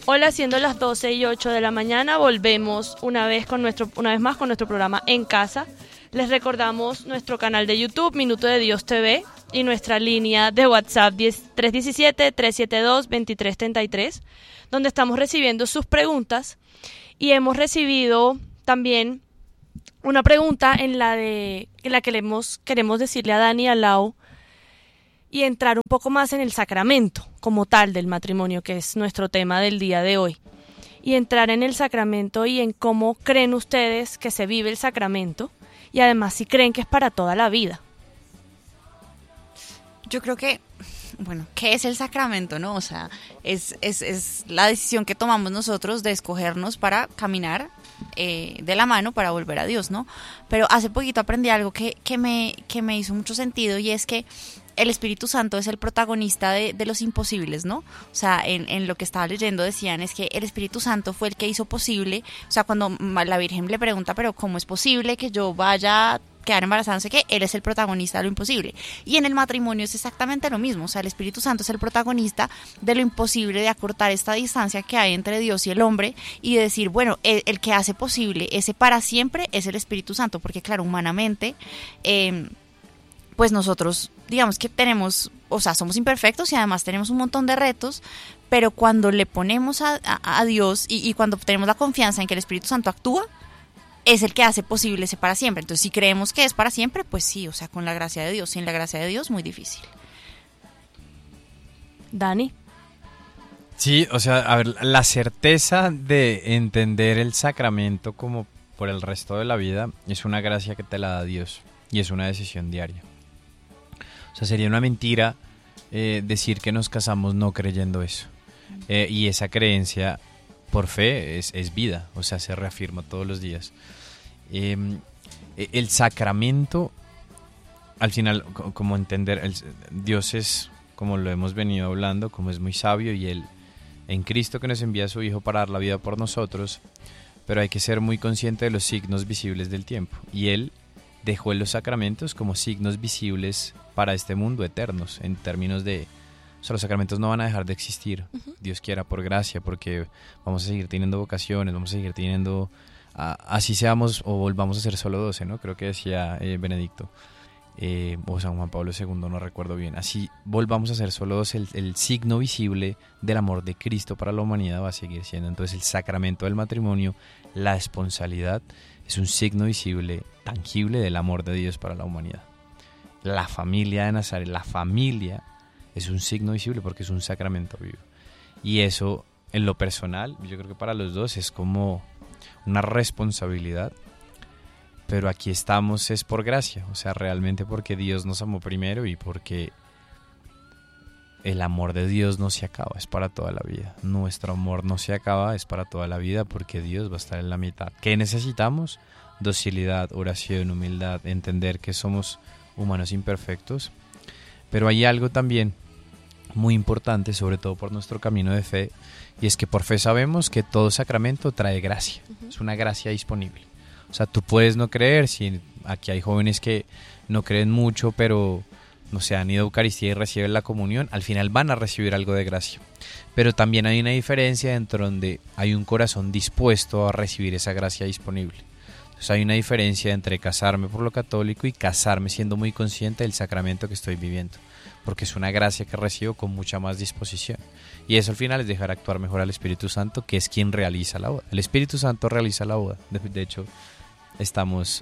Hola, siendo las 12:08 de la mañana, volvemos una vez más con nuestro programa En Casa. Les recordamos nuestro canal de YouTube, Minuto de Dios TV, y nuestra línea de WhatsApp 317-372-2333, donde estamos recibiendo sus preguntas. Y hemos recibido también una pregunta en la que queremos decirle a Dani y a Lau y entrar un poco más en el sacramento como tal del matrimonio, que es nuestro tema del día de hoy. Y entrar en el sacramento y en cómo creen ustedes que se vive el sacramento y además si creen que es para toda la vida. Yo creo que, ¿qué es el sacramento, no? O sea, es la decisión que tomamos nosotros de escogernos para caminar de la mano para volver a Dios, ¿no? Pero hace poquito aprendí algo que me hizo mucho sentido, y es que el Espíritu Santo es el protagonista de los imposibles, ¿no? O sea, en lo que estaba leyendo decían es que el Espíritu Santo fue el que hizo posible, o sea, cuando la Virgen le pregunta, pero ¿cómo es posible que yo vaya a quedar embarazada? No sé qué, él es el protagonista de lo imposible. Y en el matrimonio es exactamente lo mismo, o sea, el Espíritu Santo es el protagonista de lo imposible, de acortar esta distancia que hay entre Dios y el hombre, y de decir, bueno, el que hace posible ese para siempre es el Espíritu Santo, porque claro, humanamente, pues nosotros, digamos que tenemos, o sea, somos imperfectos y además tenemos un montón de retos, pero cuando le ponemos a Dios y cuando tenemos la confianza en que el Espíritu Santo actúa, es el que hace posible ese para siempre. Entonces, si creemos que es para siempre, pues sí, o sea, con la gracia de Dios. Sin la gracia de Dios, muy difícil. Dani. Sí, o sea, a ver, la certeza de entender el sacramento como por el resto de la vida es una gracia que te la da Dios y es una decisión diaria. O sea, sería una mentira decir que nos casamos no creyendo eso. Y esa creencia por fe es vida, o sea, se reafirma todos los días. El sacramento, al final, como entender, Dios es, como lo hemos venido hablando, como es muy sabio, y Él, en Cristo que nos envía a su Hijo para dar la vida por nosotros, pero hay que ser muy consciente de los signos visibles del tiempo. Y Él dejó en los sacramentos como signos visibles para este mundo eternos, en términos de, o sea, los sacramentos no van a dejar de existir, Dios quiera, por gracia, porque vamos a seguir teniendo vocaciones, vamos a seguir teniendo, así seamos o volvamos a ser solo 12, ¿no? Creo que decía Benedicto, o San Juan Pablo II, no recuerdo bien, así volvamos a ser solo 12, el signo visible del amor de Cristo para la humanidad va a seguir siendo. Entonces el sacramento del matrimonio, la esponsalidad, es un signo visible, tangible del amor de Dios para la humanidad. La familia de Nazaret, la familia, es un signo visible porque es un sacramento vivo. Y eso, en lo personal, yo creo que para los dos es como una responsabilidad. Pero aquí estamos es por gracia, o sea, realmente porque Dios nos amó primero y porque el amor de Dios no se acaba, es para toda la vida. Nuestro amor no se acaba, es para toda la vida porque Dios va a estar en la mitad. ¿Qué necesitamos? Docilidad, oración, humildad, entender que somos humanos imperfectos. Pero hay algo también muy importante, sobre todo por nuestro camino de fe, y es que por fe sabemos que todo sacramento trae gracia, es una gracia disponible. O sea, tú puedes no creer, si aquí hay jóvenes que no creen mucho, pero no sé, han ido a Eucaristía y reciben la comunión, al final van a recibir algo de gracia. Pero también hay una diferencia dentro donde hay un corazón dispuesto a recibir esa gracia disponible. Entonces hay una diferencia entre casarme por lo católico y casarme siendo muy consciente del sacramento que estoy viviendo, porque es una gracia que recibo con mucha más disposición. Y eso al final es dejar actuar mejor al Espíritu Santo, que es quien realiza la boda. El Espíritu Santo realiza la boda. De hecho, estamos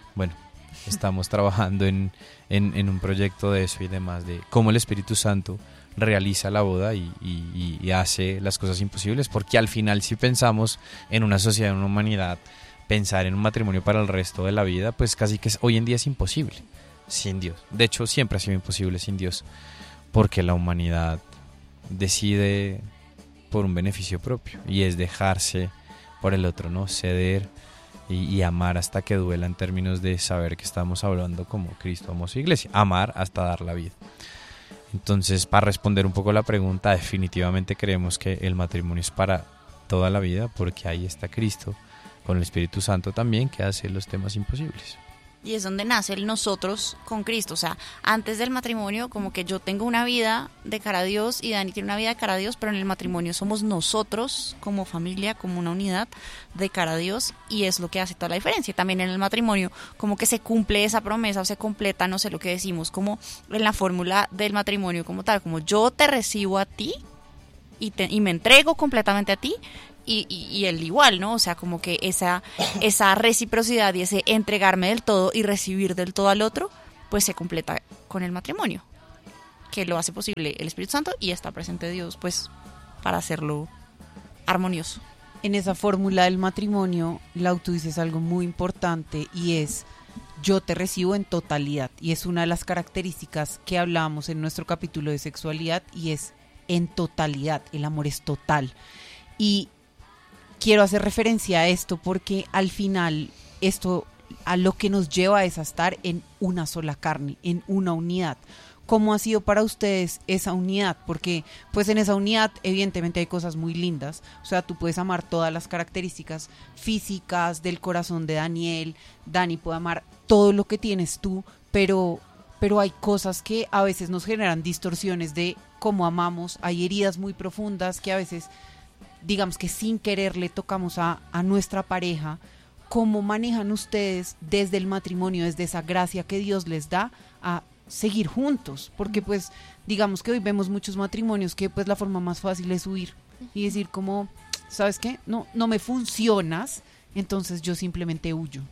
trabajando en un proyecto de eso y demás, de cómo el Espíritu Santo realiza la boda y hace las cosas imposibles, porque al final, si pensamos en una sociedad, en una humanidad, pensar en un matrimonio para el resto de la vida, pues casi que hoy en día es imposible sin Dios. De hecho, siempre ha sido imposible sin Dios, porque la humanidad decide por un beneficio propio, y es dejarse por el otro, ¿no? Ceder y amar hasta que duela, en términos de saber que estamos hablando como Cristo amó su iglesia, amar hasta dar la vida. Entonces, para responder un poco la pregunta, definitivamente creemos que el matrimonio es para toda la vida, porque ahí está Cristo con el Espíritu Santo también, que hace los temas imposibles. Y es donde nace el nosotros con Cristo. O sea, antes del matrimonio, como que yo tengo una vida de cara a Dios y Dani tiene una vida de cara a Dios, pero en el matrimonio somos nosotros como familia, como una unidad de cara a Dios, y es lo que hace toda la diferencia. También en el matrimonio como que se cumple esa promesa o se completa, no sé lo que decimos, como en la fórmula del matrimonio como tal, como yo te recibo a ti y me entrego completamente a ti. Y él igual, ¿no? O sea, como que esa reciprocidad y ese entregarme del todo y recibir del todo al otro, pues se completa con el matrimonio, que lo hace posible el Espíritu Santo y está presente Dios, pues, para hacerlo armonioso. En esa fórmula del matrimonio, Lau, tú dices algo muy importante y es: yo te recibo en totalidad. Y es una de las características que hablábamos en nuestro capítulo de sexualidad, y es en totalidad, el amor es total. Y quiero hacer referencia a esto porque al final esto a lo que nos lleva es a estar en una sola carne, en una unidad. ¿Cómo ha sido para ustedes esa unidad? Porque pues en esa unidad evidentemente hay cosas muy lindas. O sea, tú puedes amar todas las características físicas del corazón de Daniel, Dani puede amar todo lo que tienes tú, pero hay cosas que a veces nos generan distorsiones de cómo amamos. Hay heridas muy profundas que a veces, digamos que sin querer, le tocamos a nuestra pareja. ¿Cómo manejan ustedes desde el matrimonio, desde esa gracia que Dios les da, a seguir juntos? Porque pues digamos que hoy vemos muchos matrimonios que pues la forma más fácil es huir y decir como, ¿sabes qué? No me funcionas, entonces yo simplemente huyo.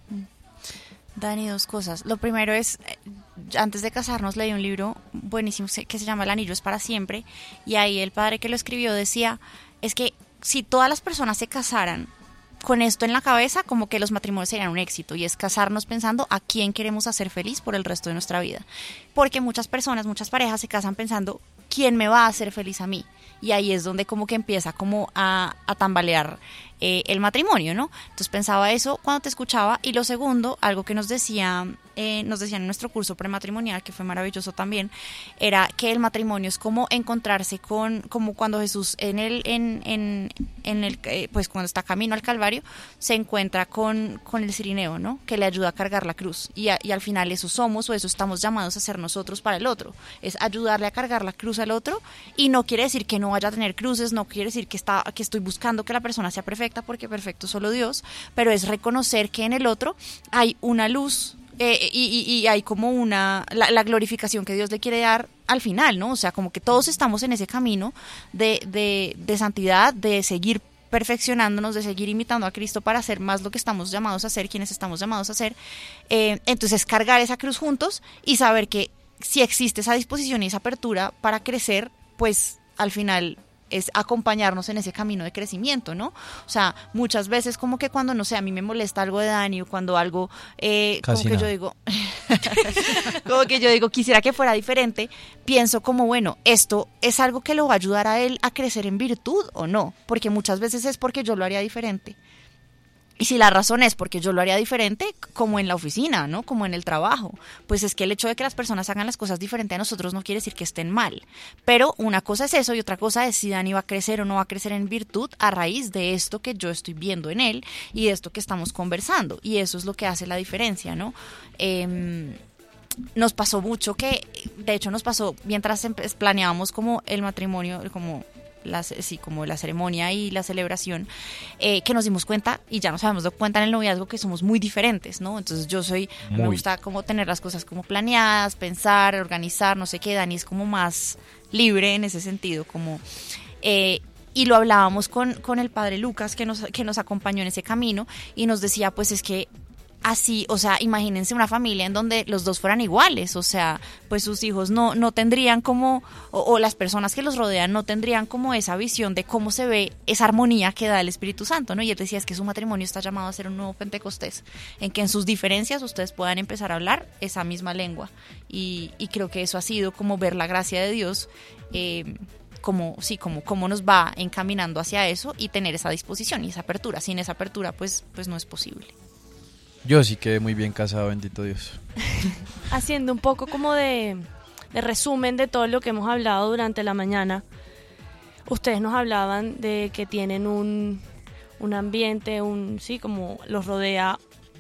Dani, dos cosas. Lo primero es, antes de casarnos leí un libro buenísimo que se llama El anillo es para siempre, y ahí el padre que lo escribió decía, es que si todas las personas se casaran con esto en la cabeza, como que los matrimonios serían un éxito, y es casarnos pensando a quién queremos hacer feliz por el resto de nuestra vida. Porque muchas personas, muchas parejas se casan pensando quién me va a hacer feliz a mí, y ahí es donde como que empieza como a tambalear el matrimonio, ¿no? Entonces pensaba eso cuando te escuchaba. Y lo segundo, algo que nos decían en nuestro curso prematrimonial, que fue maravilloso también, era que el matrimonio es como encontrarse como cuando Jesús pues cuando está camino al Calvario, se encuentra con el cirineo, ¿no? Que le ayuda a cargar la cruz, y al final eso somos, o eso estamos llamados a ser nosotros para el otro, es ayudarle a cargar la cruz al otro. Y no quiere decir que no vaya a tener cruces, no quiere decir que estoy buscando que la persona sea perfecta, porque perfecto es solo Dios, pero es reconocer que en el otro hay una luz, y hay como la glorificación que Dios le quiere dar al final, ¿no? O sea, como que todos estamos en ese camino de santidad, de seguir perfeccionándonos, de seguir imitando a Cristo para hacer más lo que estamos llamados a hacer, quienes estamos llamados a hacer. Entonces cargar esa cruz juntos y saber que si existe esa disposición y esa apertura para crecer, pues al final es acompañarnos en ese camino de crecimiento, ¿no? O sea, muchas veces como que cuando, no sé, a mí me molesta algo de Dani, o cuando algo, como que yo digo, como que yo digo, quisiera que fuera diferente, pienso como, bueno, esto es algo que lo va a ayudar a él a crecer en virtud o no, porque muchas veces es porque yo lo haría diferente. Y si la razón es porque yo lo haría diferente, como en la oficina, ¿no? Como en el trabajo, pues es que el hecho de que las personas hagan las cosas diferente a nosotros no quiere decir que estén mal. Pero una cosa es eso y otra cosa es si Dani va a crecer o no va a crecer en virtud a raíz de esto que yo estoy viendo en él y de esto que estamos conversando. Y eso es lo que hace la diferencia, ¿no? Nos pasó mucho de hecho nos pasó mientras planeábamos como el matrimonio, como la ceremonia y la celebración, que nos dimos cuenta, y ya nos habíamos dado cuenta en el noviazgo, que somos muy diferentes, ¿no? Entonces me gusta como tener las cosas como planeadas, pensar, organizar, no sé qué. Dani es como más libre en ese sentido, como y lo hablábamos con el padre Lucas, que nos acompañó en ese camino, y nos decía, pues es que así, o sea, imagínense una familia en donde los dos fueran iguales, o sea, pues sus hijos no tendrían como, o las personas que los rodean no tendrían como esa visión de cómo se ve esa armonía que da el Espíritu Santo, ¿no? Y él decía, es que su matrimonio está llamado a ser un nuevo Pentecostés, en que en sus diferencias ustedes puedan empezar a hablar esa misma lengua, y creo que eso ha sido como ver la gracia de Dios, como nos va encaminando hacia eso, y tener esa disposición y esa apertura. Sin esa apertura, pues no es posible. Yo sí quedé muy bien casado, bendito Dios. Haciendo un poco como de resumen de todo lo que hemos hablado durante la mañana, ustedes nos hablaban de que tienen un ambiente, como los rodea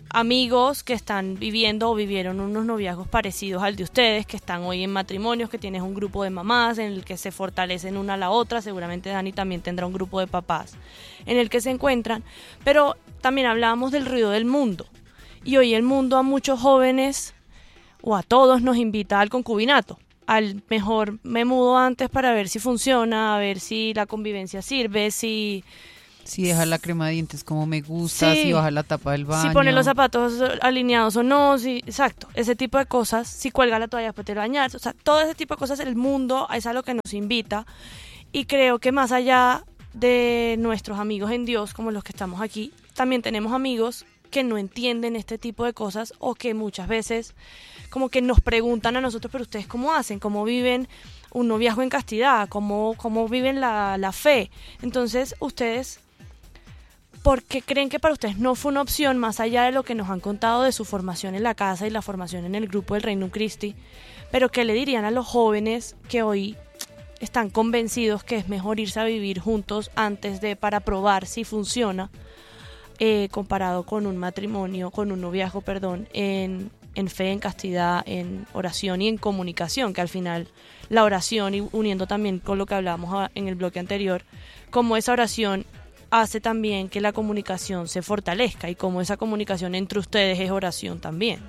amigos que están viviendo o vivieron unos noviazgos parecidos al de ustedes, que están hoy en matrimonios, que tienes un grupo de mamás en el que se fortalecen una a la otra. Seguramente Dani también tendrá un grupo de papás en el que se encuentran, pero también hablábamos del ruido del mundo, y hoy el mundo a muchos jóvenes o a todos nos invita al concubinato, al mejor me mudo antes para ver si funciona, a ver si la convivencia sirve, si deja la crema de dientes como me gusta, sí, si baja la tapa del baño. si pone los zapatos alineados o no, si, exacto, ese tipo de cosas, si cuelga la toalla después de bañarse, o sea, todo ese tipo de cosas, el mundo es a lo que nos invita, y creo que más allá de nuestros amigos en Dios, como los que estamos aquí, también tenemos amigos que no entienden este tipo de cosas, o que muchas veces como que nos preguntan a nosotros, pero ustedes cómo hacen, cómo viven un noviazgo en castidad, cómo viven la fe. Entonces ustedes, ¿por qué creen que para ustedes no fue una opción, más allá de lo que nos han contado de su formación en la casa y la formación en el grupo del Reino Christi? Pero ¿qué le dirían a los jóvenes que hoy están convencidos que es mejor irse a vivir juntos antes de, para probar si funciona, comparado con un matrimonio, con un noviazgo, en fe, en castidad, en oración y en comunicación, que al final la oración, y uniendo también con lo que hablábamos en el bloque anterior, como esa oración hace también que la comunicación se fortalezca, y como esa comunicación entre ustedes es oración también?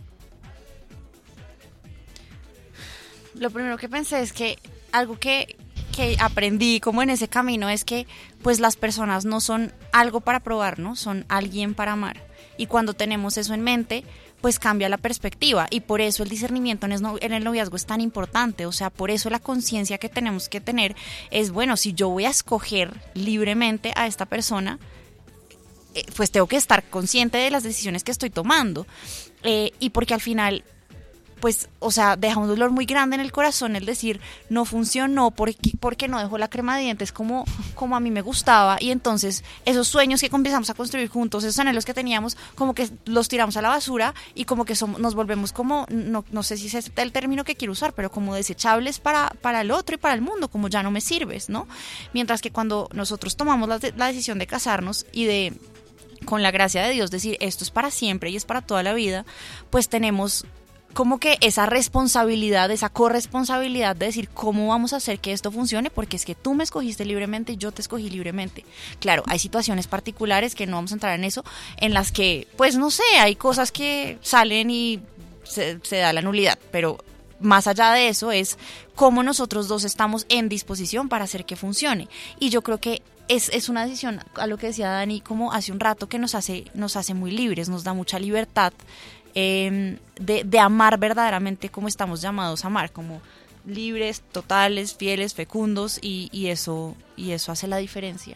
Lo primero que pensé es que algo que aprendí como en ese camino es que pues las personas no son algo para probar, ¿no? Son alguien para amar. Y cuando tenemos eso en mente, pues cambia la perspectiva, y por eso el discernimiento en el noviazgo es tan importante. O sea, por eso la conciencia que tenemos que tener es, bueno, si yo voy a escoger libremente a esta persona, pues tengo que estar consciente de las decisiones que estoy tomando, y porque al final, pues, o sea, deja un dolor muy grande en el corazón el decir, no funcionó porque no dejó la crema de dientes como a mí me gustaba, y entonces esos sueños que empezamos a construir juntos, esos anhelos que teníamos, como que los tiramos a la basura, y como que nos volvemos como, no sé si es el término que quiero usar, pero como desechables para el otro y para el mundo, como ya no me sirves, ¿no? Mientras que cuando nosotros tomamos la decisión de casarnos y de, con la gracia de Dios, decir, esto es para siempre y es para toda la vida, pues tenemos como que esa responsabilidad, esa corresponsabilidad de decir cómo vamos a hacer que esto funcione, porque es que tú me escogiste libremente, yo te escogí libremente. Claro, hay situaciones particulares, que no vamos a entrar en eso, en las que, pues no sé, hay cosas que salen y se da la nulidad, pero más allá de eso es cómo nosotros dos estamos en disposición para hacer que funcione. Y yo creo que es una decisión, a lo que decía Dani como hace un rato, que nos hace muy libres, nos da mucha libertad, de amar verdaderamente como estamos llamados a amar, como libres, totales, fieles, fecundos, y eso hace la diferencia.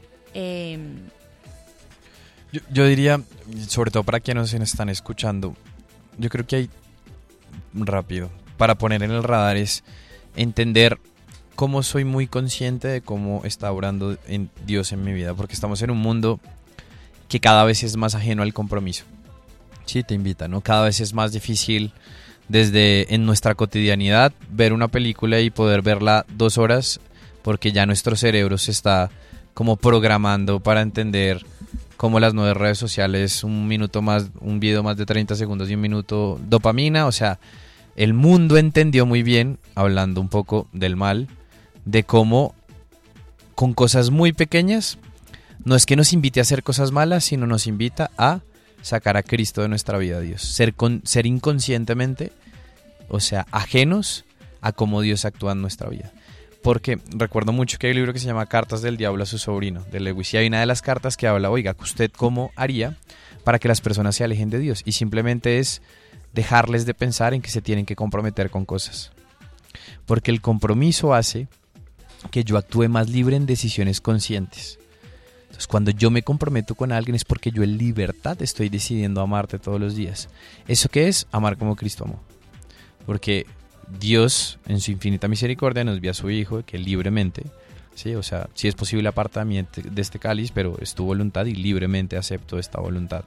Yo diría, sobre todo para quienes nos están escuchando, yo creo que hay, rápido, para poner en el radar, es entender cómo soy muy consciente de cómo está obrando en Dios en mi vida, porque estamos en un mundo que cada vez es más ajeno al compromiso. Sí, te invita, ¿no? Cada vez es más difícil, desde en nuestra cotidianidad, ver una película y poder verla 2 horas, porque ya nuestro cerebro se está como programando para entender cómo las nuevas redes sociales, un minuto más, un video más de 30 segundos y un minuto, dopamina. O sea, el mundo entendió muy bien, hablando un poco del mal, de cómo con cosas muy pequeñas, no es que nos invite a hacer cosas malas, sino nos invita a sacar a Cristo de nuestra vida, Dios. Ser inconscientemente, o sea, ajenos a cómo Dios actúa en nuestra vida. Porque recuerdo mucho que hay un libro que se llama Cartas del Diablo a su sobrino, de Lewis, y hay una de las cartas que habla, oiga, ¿usted cómo haría para que las personas se alejen de Dios? Y simplemente es dejarles de pensar en que se tienen que comprometer con cosas. Porque el compromiso hace que yo actúe más libre en decisiones conscientes. Entonces, cuando yo me comprometo con alguien es porque yo en libertad estoy decidiendo amarte todos los días. ¿Eso qué es? Amar como Cristo amó. Porque Dios, en su infinita misericordia, nos envió a su Hijo, que libremente, ¿sí? O sea, si es posible, aparta de este cáliz, pero es tu voluntad y libremente acepto esta voluntad.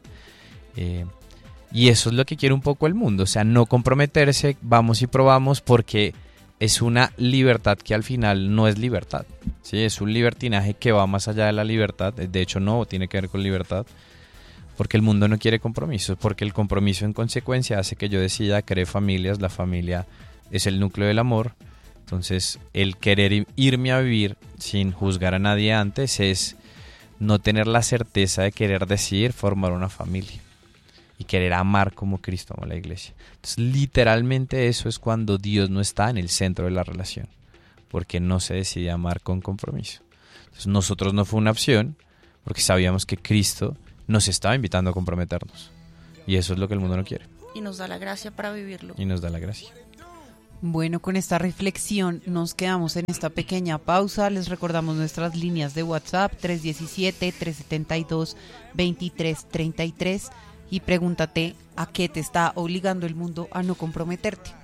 Y eso es lo que quiere un poco el mundo. O sea, no comprometerse, vamos y probamos, porque es una libertad que al final no es libertad, ¿sí? Es un libertinaje que va más allá de la libertad. De hecho, no tiene que ver con libertad, Porque el mundo no quiere compromiso, porque el compromiso en consecuencia hace que yo decida crear familias, la familia es el núcleo del amor. Entonces el querer irme a vivir sin juzgar a nadie antes es no tener la certeza de querer decidir formar una familia y querer amar como Cristo amó a la iglesia. Entonces literalmente eso es cuando Dios no está en el centro de la relación, porque no se decide amar con compromiso. Entonces nosotros no fue una opción porque sabíamos que Cristo nos estaba invitando a comprometernos y eso es lo que el mundo no quiere. Y nos da la gracia para vivirlo. Y nos da la gracia. Bueno, con esta reflexión nos quedamos en esta pequeña pausa. Les recordamos nuestras líneas de WhatsApp 317-372-2333 y pregúntate a qué te está obligando el mundo a no comprometerte.